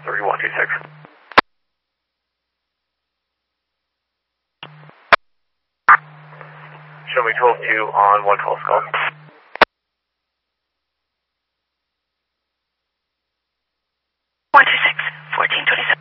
3126. Show me 12-2 on 112 Skull. 126, 1427.